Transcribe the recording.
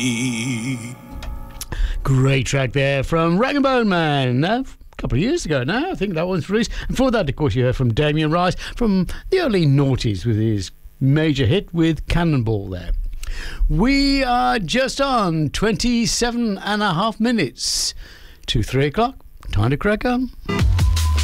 Great track there from Rag and Bone Man. A couple of years ago now, I think that was released. And before that, of course, you heard from Damien Rice from the early noughties with his major hit with Cannonball there. We are just on 27 and a half minutes to 3 o'clock. Time to crack on.